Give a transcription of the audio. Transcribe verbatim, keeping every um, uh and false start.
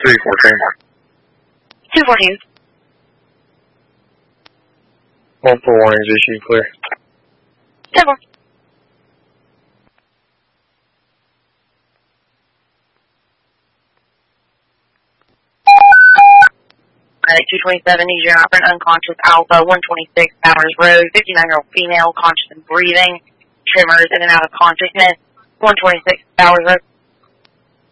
three fourteen. two fourteen. Multiple warnings issued, clear. ten four. Alright, two twenty-seven, needs your operant unconscious Alpha, one twenty-six, Bowers Road, fifty-nine-year-old female, conscious and breathing, tremors in and out of consciousness, one twenty-six, Bowers Road.